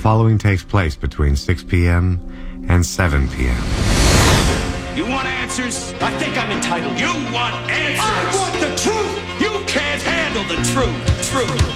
following takes place between 6 p.m. and 7 p.m. You want answers? I think I'm entitled. You want answers? I want the truth! You can't handle the truth! Truth!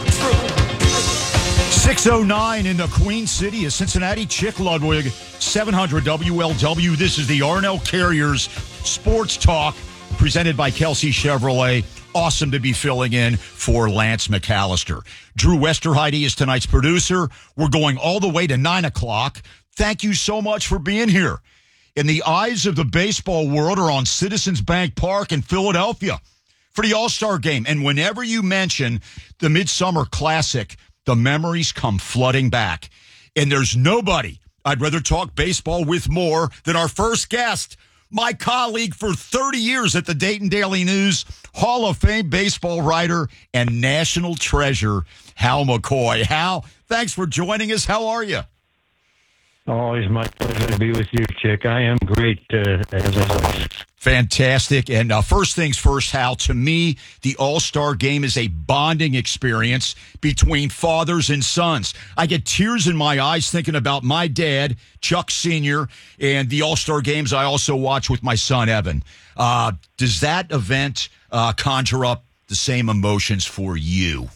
6:09 in the Queen City of Cincinnati. Chick Ludwig, 700 WLW. This is the Arnell Carriers Sports Talk, presented by Kelsey Chevrolet. Awesome to be filling in for Lance McAllister. Drew Westerheide is tonight's producer. We're going all the way to 9 o'clock. Thank you so much for being here. And the eyes of the baseball world are on Citizens Bank Park in Philadelphia for the All-Star Game. And whenever you mention the Midsummer Classic, the memories come flooding back. And there's nobody I'd rather talk baseball with more than our first guest, my colleague for 30 years at the Dayton Daily News, Hall of Fame baseball writer and national treasure, Hal McCoy. Hal, thanks for joining us. How are you? Always my pleasure to be with you, Chick. I am great, as always. Fantastic. And first things first, Hal, to me, the All-Star Game is a bonding experience between fathers and sons. I get tears in my eyes thinking about my dad, Chuck Sr., and the All-Star Games I also watch with my son, Evan. Does that event conjure up the same emotions for you?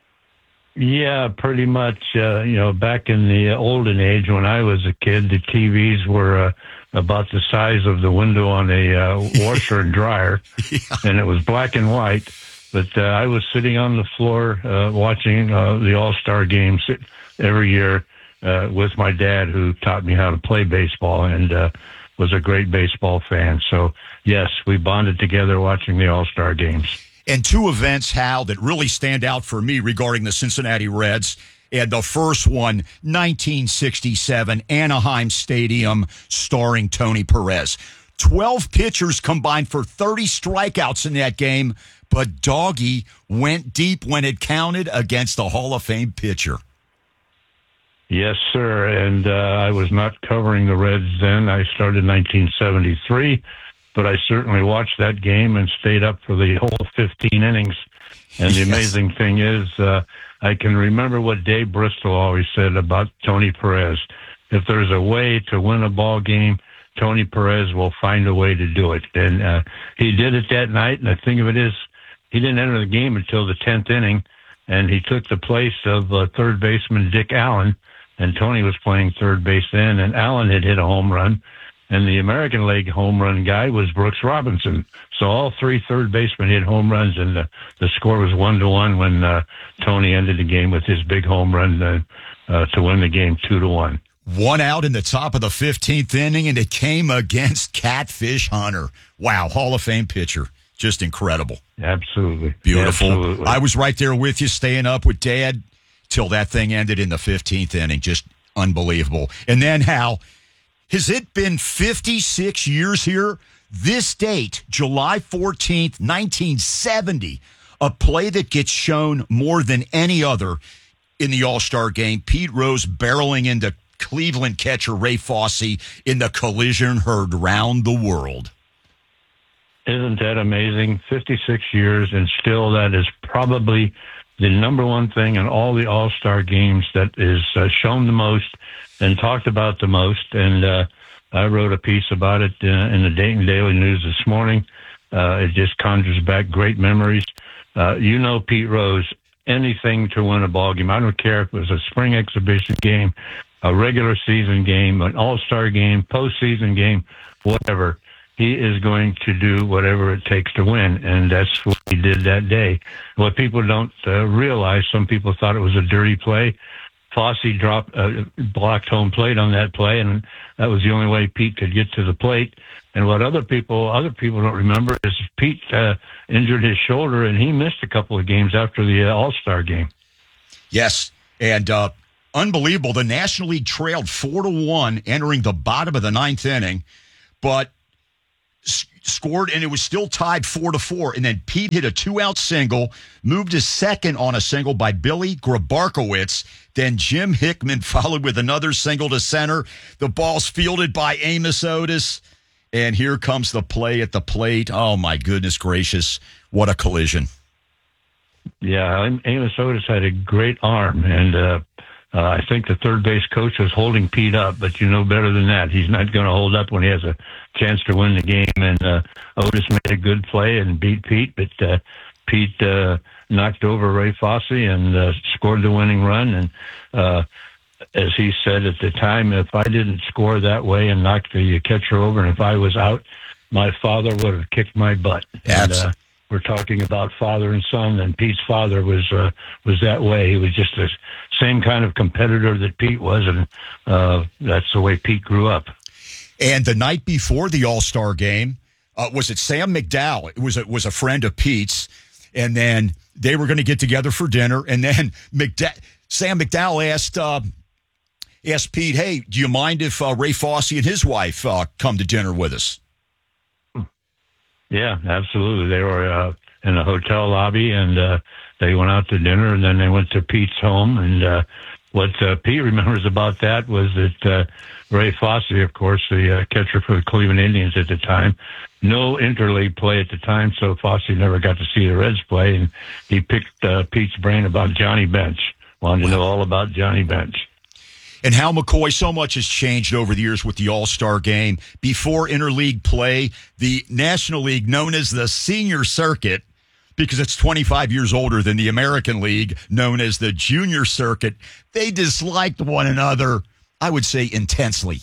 Yeah, pretty much. Back in the olden age when I was a kid, the TVs were about the size of the window on a washer and dryer, and it was black and white. But I was sitting on the floor watching the All-Star Games every year with my dad, who taught me how to play baseball and was a great baseball fan. So, yes, we bonded together watching the All-Star Games. And two events, Hal, that really stand out for me regarding the Cincinnati Reds. And the first one, 1967, Anaheim Stadium, starring Tony Perez. 12 pitchers combined for 30 strikeouts in that game, but Doggy went deep when it counted against the Hall of Fame pitcher. Yes, sir. And I was not covering the Reds then. I started in 1973. But I certainly watched that game and stayed up for the whole 15 innings. And the amazing thing is, I can remember what Dave Bristol always said about Tony Perez. If there's a way to win a ball game, Tony Perez will find a way to do it. And he did it that night. And the thing of it is, he didn't enter the game until the 10th inning, and he took the place of third baseman Dick Allen. And Tony was playing third base then, and Allen had hit a home run. And the American League home run guy was Brooks Robinson. So all three third basemen hit home runs, and the score was 1-1 when Tony ended the game with his big home run to win the game 2-1. One out in the top of the 15th inning, and it came against Catfish Hunter. Wow, Hall of Fame pitcher. Just incredible. Absolutely. Beautiful. Absolutely. I was right there with you, staying up with Dad till that thing ended in the 15th inning. Just unbelievable. And then, Hal, has it been 56 years here? This date, July 14th, 1970, a play that gets shown more than any other in the All-Star Game. Pete Rose barreling into Cleveland catcher Ray Fosse in the collision heard round the world. Isn't that amazing? 56 years, and still that is probably the number one thing in all the All-Star Games that is shown the most and talked about the most. And I wrote a piece about it in the Dayton Daily News this morning. It just conjures back great memories. Pete Rose, anything to win a ball game. I don't care if it was a spring exhibition game, a regular season game, an all-star game, postseason game, whatever. He is going to do whatever it takes to win, and that's what he did that day. What people don't realize, some people thought it was a dirty play. Fosse blocked home plate on that play, and that was the only way Pete could get to the plate. And what other people don't remember is Pete injured his shoulder, and he missed a couple of games after the All-Star game. Yes, and unbelievable. The National League trailed 4-1 entering the bottom of the ninth inning, but scored, and it was still tied 4-4. And then Pete hit a 2-out single, moved to second on a single by Billy Grabarkowitz. Then Jim Hickman followed with another single to center. The ball's fielded by Amos Otis. And here comes the play at the plate. Oh, my goodness gracious. What a collision. Yeah, Amos Otis had a great arm, and I think the third base coach was holding Pete up, but you know better than that. He's not going to hold up when he has a chance to win the game. And Otis made a good play and beat Pete, but Pete knocked over Ray Fosse and scored the winning run. And as he said at the time, if I didn't score that way and knock the catcher over, and if I was out, my father would have kicked my butt. And, we're talking about father and son, and Pete's father was that way. He was just the same kind of competitor that Pete was, and that's the way Pete grew up. And the night before the All-Star game, was it Sam McDowell? It was a friend of Pete's, and then they were going to get together for dinner, and then Sam McDowell asked Pete, "Hey, do you mind if Ray Fosse and his wife come to dinner with us?" Yeah, absolutely. They were in a hotel lobby, and they went out to dinner, and then they went to Pete's home. And what Pete remembers about that was that Ray Fosse, of course, the catcher for the Cleveland Indians at the time, no interleague play at the time, so Fosse never got to see the Reds play, and he picked Pete's brain about Johnny Bench, wanted to know all about Johnny Bench. And Hal McCoy, so much has changed over the years with the All-Star game. Before interleague play, the National League, known as the Senior Circuit, because it's 25 years older than the American League, known as the Junior Circuit, they disliked one another, I would say, intensely.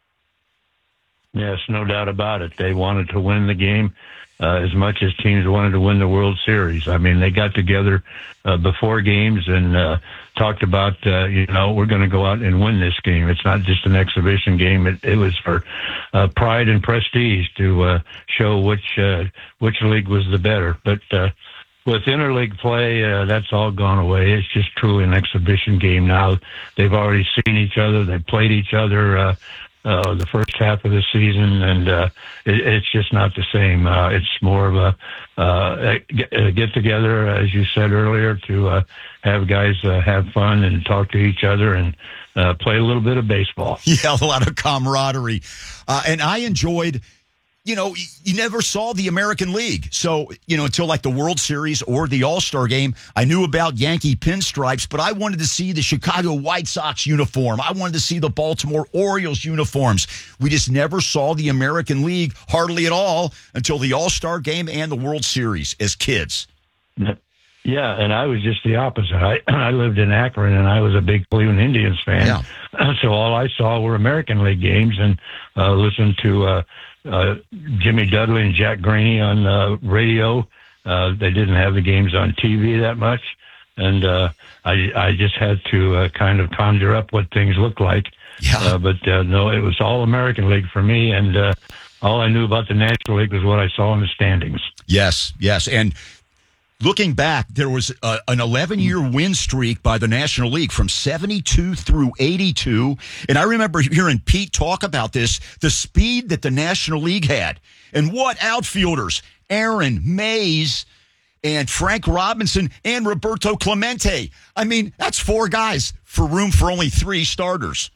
Yes, no doubt about it. They wanted to win the game as much as teams wanted to win the World Series. I mean, they got together before games and talked about, we're going to go out and win this game. It's not just an exhibition game. It was for pride and prestige to show which league was the better. But with interleague play, that's all gone away. It's just truly an exhibition game now. They've already seen each other. They played each other the first half of the season, and it's just not the same. It's more of a get-together, as you said earlier, to have guys have fun and talk to each other and play a little bit of baseball. Yeah, a lot of camaraderie. And I enjoyed, you never saw the American League. So, until like the World Series or the All-Star game, I knew about Yankee pinstripes, but I wanted to see the Chicago White Sox uniform. I wanted to see the Baltimore Orioles uniforms. We just never saw the American League hardly at all until the All-Star game and the World Series as kids. Yeah, and I was just the opposite. I lived in Akron, and I was a big Cleveland Indians fan. Yeah. So all I saw were American League games and listened to Jimmy Dudley and Jack Graney on radio. They didn't have the games on TV that much, and I just had to kind of conjure up what things looked like. Yeah. But no, it was all American League for me, and all I knew about the National League was what I saw in the standings. Yes, and looking back, there was an 11-year win streak by the National League from 72 through 82. And I remember hearing Pete talk about this, the speed that the National League had. And what outfielders, Aaron Mays and Frank Robinson and Roberto Clemente. I mean, that's four guys for room for only three starters.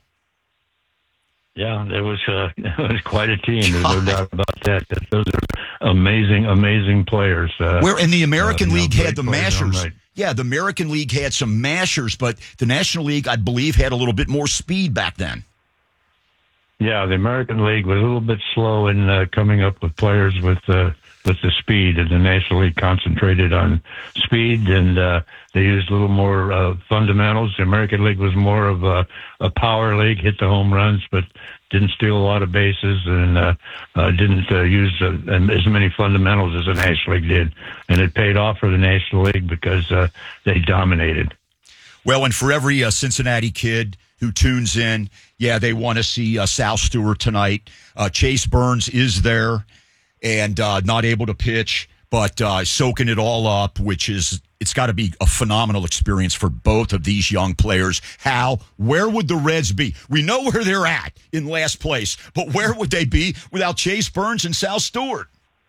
Yeah, it was quite a team. There's no doubt about that. Those are amazing players. And the American League had the mashers. Right. Yeah, the American League had some mashers, but the National League, I believe, had a little bit more speed back then. Yeah, the American League was a little bit slow in coming up with players with the speed, and the National League concentrated on speed, and they used a little more fundamentals. The American League was more of a power league, hit the home runs, but didn't steal a lot of bases, and didn't use as many fundamentals as the National League did. And it paid off for the National League because they dominated. Well, and for every Cincinnati kid who tunes in, yeah, they want to see Sal Stewart tonight. Chase Burns is there and not able to pitch, but soaking it all up, it's got to be a phenomenal experience for both of these young players. Hal, where would the Reds be? We know where they're at in last place, but where would they be without Chase Burns and Sal Stewart?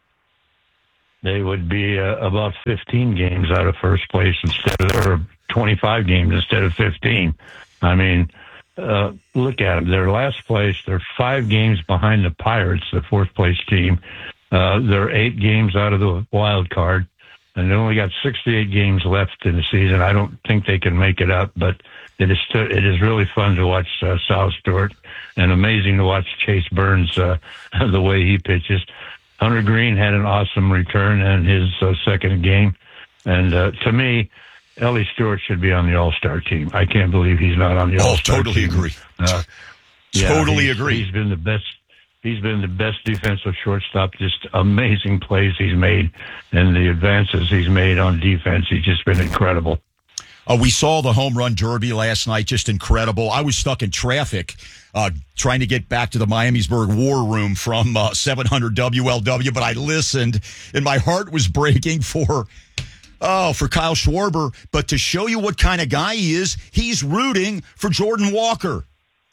They would be about 15 games out of first place or 25 games instead of 15. I mean, look at them. They're last place. They're 5 games behind the Pirates, the fourth place team. They're 8 games out of the wild card. and they only got 68 games left in the season. I don't think they can make it up, but it is really fun to watch Sal Stewart, and amazing to watch Chase Burns, the way he pitches. Hunter Green had an awesome return in his second game, and to me, Ellie Stewart should be on the All-Star team. I can't believe he's not on the All-Star team. Totally agree. Totally agree. He's been the best. He's been the best defensive shortstop. Just amazing plays he's made, and the advances he's made on defense. He's just been incredible. We saw the home run derby last night. Just incredible. I was stuck in traffic trying to get back to the Miamisburg War Room from 700 WLW, but I listened, and my heart was breaking for Kyle Schwarber. But to show you what kind of guy he is, he's rooting for Jordan Walker.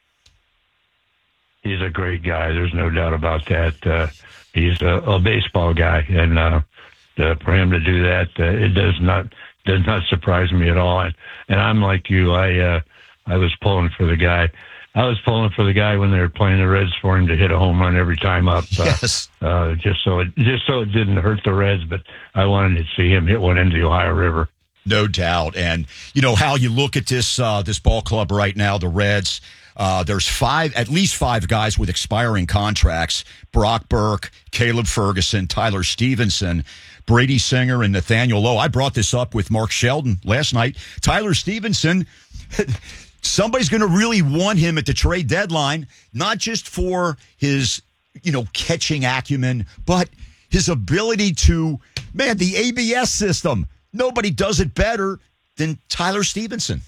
He's a great guy. There's no doubt about that. He's a baseball guy, and for him to do that, it does not surprise me at all. And I'm like you. I was pulling for the guy. I was pulling for the guy when they were playing the Reds for him to hit a home run every time up. Yes. Just so it didn't hurt the Reds, but I wanted to see him hit one into the Ohio River. No doubt. And you know how you look at this ball club right now, the Reds. There's at least five guys with expiring contracts: Brock Burke, Caleb Ferguson, Tyler Stevenson, Brady Singer, and Nathaniel Lowe. I brought this up with Mark Sheldon last night. Tyler Stevenson, somebody's going to really want him at the trade deadline, not just for his, catching acumen, but his ability to, the ABS system. Nobody does it better than Tyler Stevenson.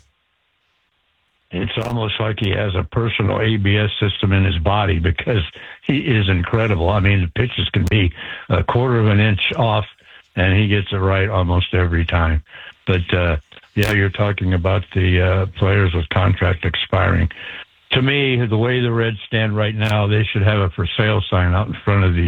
It's almost like he has a personal ABS system in his body because he is incredible. I mean, the pitches can be a quarter of an inch off, and he gets it right almost every time. But, you're talking about the players with contract expiring. To me, the way the Reds stand right now, they should have a for sale sign out in front of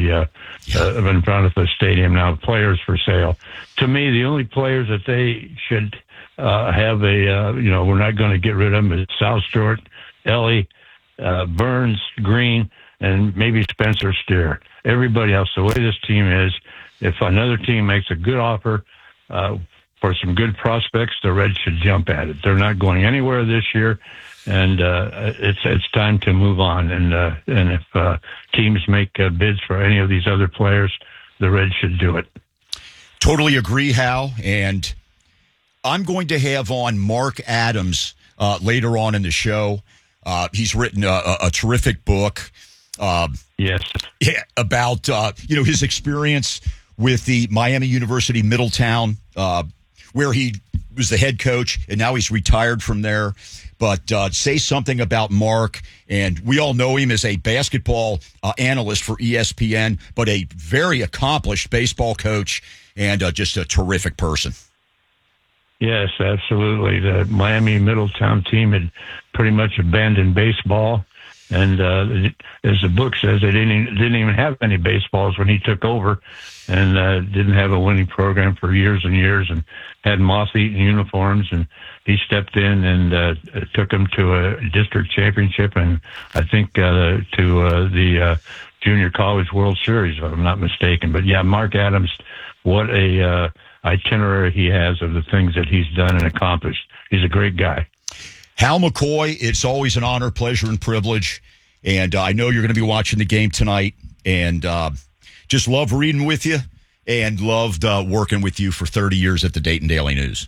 the stadium now. Players for sale. To me, the only players that they should have we're not going to get rid of them is Sal Stewart, Ellie, Burns, Green, and maybe Spencer Steer. Everybody else, the way this team is, if another team makes a good offer for some good prospects, the Reds should jump at it. They're not going anywhere this year, and it's time to move on. And if teams make bids for any of these other players, the Reds should do it. Totally agree, Hal. And I'm going to have on Mark Adams later on in the show. He's written a terrific book. Yes. Yeah, about his experience with the Miami University Middletown, where he was the head coach, and now he's retired from there. But say something about Mark, and we all know him as a basketball analyst for ESPN, but a very accomplished baseball coach and just a terrific person. Yes, absolutely. The Miami Middletown team had pretty much abandoned baseball, and as the book says, they didn't even have any baseballs when he took over, and didn't have a winning program for years and years, and had moth-eaten uniforms. And he stepped in and took them to a district championship, and I think to the Junior College World Series, if I'm not mistaken. But yeah, Mark Adams, what a itinerary he has of the things that he's done and accomplished. He's a great guy. Hal McCoy, it's always an honor, pleasure, and privilege. And I know you're going to be watching the game tonight. And just love reading with you and loved working with you for 30 years at the Dayton Daily News.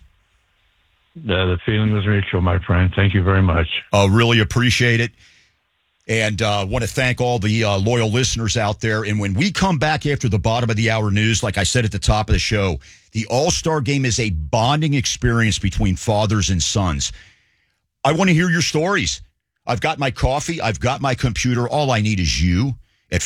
The feeling was mutual, my friend. Thank you very much. Really appreciate it. And want to thank all the loyal listeners out there. And when we come back after the bottom of the hour news, like I said at the top of the show, the All-Star Game is a bonding experience between fathers and sons. I want to hear your stories. I've got my coffee. I've got my computer. All I need is you at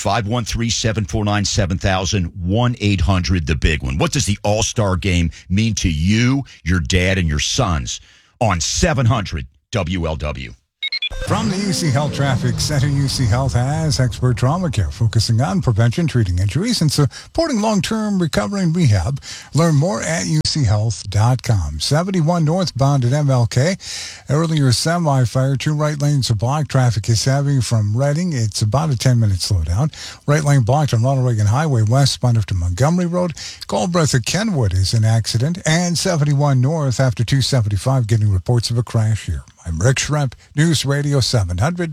513-749-7000, 1-800, the big one. What does the All-Star Game mean to you, your dad, and your sons on 700 WLW? From the UC Health Traffic Center, UC Health has expert trauma care focusing on prevention, treating injuries, and supporting long-term recovery and rehab. Learn more at uchealth.com. 71 northbound at MLK. Earlier semi-fire, 2 right lanes are blocked. Traffic is heavy from Reading. It's about a 10-minute slowdown. Right lane blocked on Ronald Reagan Highway westbound up to Montgomery Road. Galbraith at Kenwood is an accident. And 71 north after 275 getting reports of a crash here. I'm Rick Schremp, News Radio 700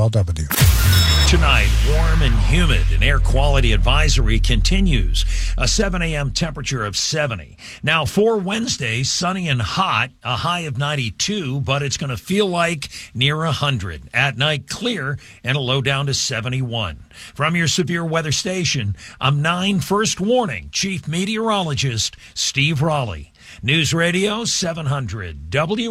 WLW. Tonight, warm and humid. An air quality advisory continues. A 7 a.m. temperature of 70. Now, for Wednesday, sunny and hot, a high of 92, but it's going to feel like near 100. At night, clear and a low down to 71. From your severe weather station, I'm 9 First Warning Chief Meteorologist Steve Raleigh. News Radio 700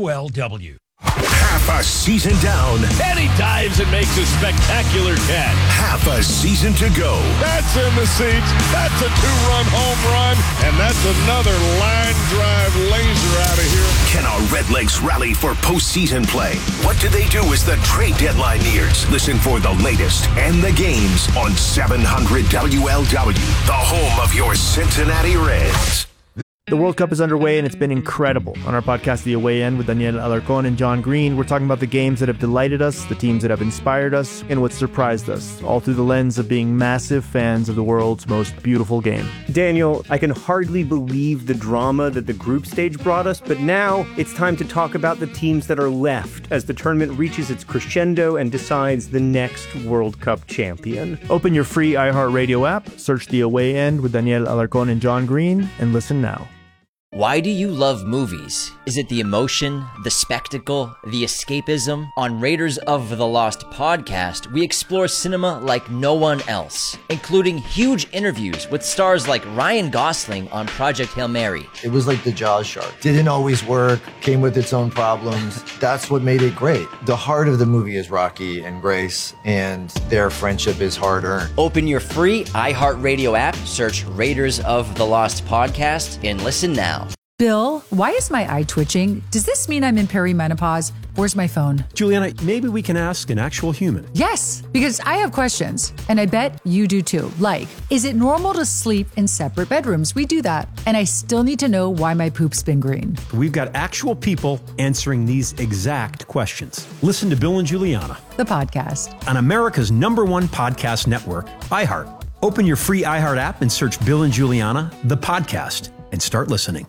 WLW. Half a season down. And he dives and makes a spectacular catch. Half a season to go. That's in the seats. That's a 2-run home run. And that's another line drive laser out of here. Can our Redlegs rally for postseason play? What do they do as the trade deadline nears? Listen for the latest and the games on 700 WLW, the home of your Cincinnati Reds. The World Cup is underway, and it's been incredible. On our podcast, The Away End, with Daniel Alarcón and John Green, we're talking about the games that have delighted us, the teams that have inspired us, and what surprised us, all through the lens of being massive fans of the world's most beautiful game. Daniel, I can hardly believe the drama that the group stage brought us, but now it's time to talk about the teams that are left as the tournament reaches its crescendo and decides the next World Cup champion. Open your free iHeartRadio app, search The Away End with Daniel Alarcón and John Green, and listen now. Why do you love movies? Is it the emotion, the spectacle, the escapism? On Raiders of the Lost podcast, we explore cinema like no one else, including huge interviews with stars like Ryan Gosling on Project Hail Mary. It was like the Jaws shark. Didn't always work, came with its own problems. That's what made it great. The heart of the movie is Rocky and Grace, and their friendship is hard-earned. Open your free iHeartRadio app, search Raiders of the Lost podcast, and listen now. Bill, why is my eye twitching? Does this mean I'm in perimenopause? Where's my phone? Juliana, maybe we can ask an actual human. Yes, because I have questions, and I bet you do too. Like, is it normal to sleep in separate bedrooms? We do that. And I still need to know why my poop's been green. We've got actual people answering these exact questions. Listen to Bill and Juliana, the podcast, on America's #1 podcast network, iHeart. Open your free iHeart app and search Bill and Juliana, the podcast, and start listening.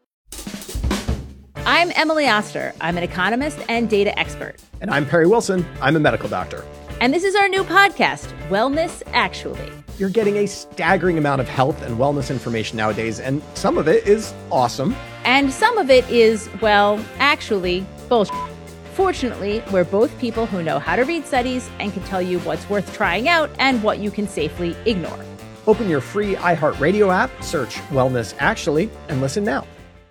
I'm Emily Oster. I'm an economist and data expert. And I'm Perry Wilson. I'm a medical doctor. And this is our new podcast, Wellness Actually. You're getting a staggering amount of health and wellness information nowadays, and some of it is awesome. And some of it is, well, actually, bullshit. Fortunately, we're both people who know how to read studies and can tell you what's worth trying out and what you can safely ignore. Open your free iHeartRadio app, search Wellness Actually, and listen now.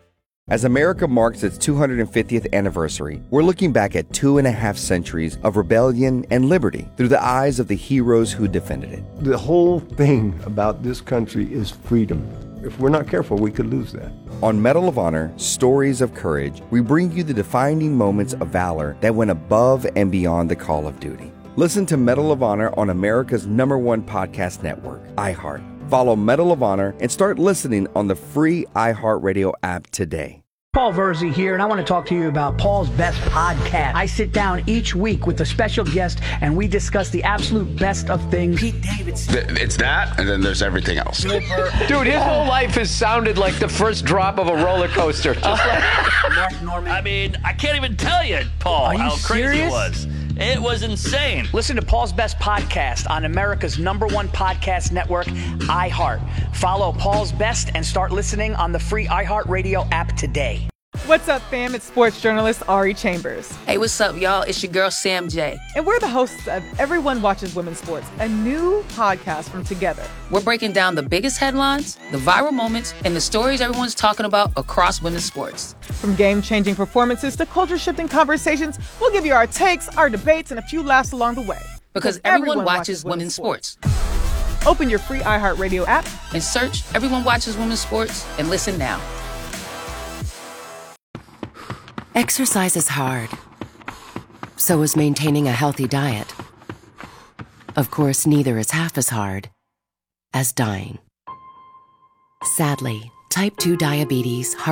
As America marks its 250th anniversary, we're looking back at 2.5 centuries of rebellion and liberty through the eyes of the heroes who defended it. The whole thing about this country is freedom. If we're not careful, we could lose that. On Medal of Honor, Stories of Courage, we bring you the defining moments of valor that went above and beyond the call of duty. Listen to Medal of Honor on America's #1 podcast network, iHeart. Follow Medal of Honor and start listening on the free iHeartRadio app today. Paul Verzi here, and I want to talk to you about Paul's Best Podcast. I sit down each week with a special guest, and we discuss the absolute best of things. Pete Davidson. It's that, and then there's everything else. Dude, his whole life has sounded like the first drop of a roller coaster. Just like Mark Norman. I mean, I can't even tell you, Paul, how crazy it was. It was insane. Listen to Paul's Best Podcast on America's #1 podcast network, iHeart. Follow Paul's Best and start listening on the free iHeartRadio app today. What's up, fam? It's sports journalist Ari Chambers. Hey, what's up, y'all? It's your girl, Sam J. And we're the hosts of Everyone Watches Women's Sports, a new podcast from Together. We're breaking down the biggest headlines, the viral moments, and the stories everyone's talking about across women's sports. From game-changing performances to culture-shifting conversations, we'll give you our takes, our debates, and a few laughs along the way. Because everyone watches women's sports. Open your free iHeartRadio app and search Everyone Watches Women's Sports and listen now. Exercise is hard. So is maintaining a healthy diet. Of course, neither is half as hard as dying. Sadly, type 2 diabetes,